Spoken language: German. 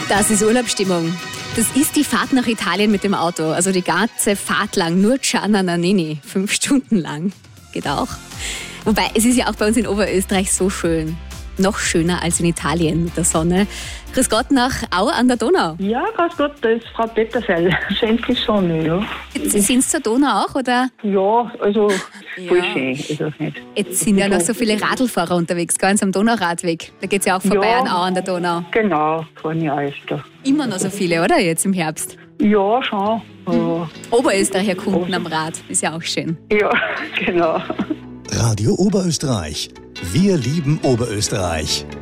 Das ist Urlaubsstimmung. Das ist die Fahrt nach Italien mit dem Auto. Also die ganze Fahrt lang, nur Gianna Nannini. 5 Stunden lang. Geht auch. Wobei, es ist ja auch bei uns in Oberösterreich so schön. Noch schöner als in Italien mit der Sonne. Grüß Gott nach Au an der Donau. Ja, grüß Gott, das ist Frau Petterseil. Schön die Sonne, ja. Sie sind zur Donau auch, oder? Ja, also voll Ja. schön ist das nicht. Jetzt sind ja noch so viele Radlfahrer unterwegs, ganz am Donauradweg. Da geht es ja auch vorbei Ja. an Au an der Donau. Genau, fahren ja öfter. Immer noch so viele, oder? Jetzt im Herbst. Ja, schon. Oberösterreicher Kunden am Rad, ist ja auch schön. Ja, genau. Radio Oberösterreich. Wir lieben Oberösterreich.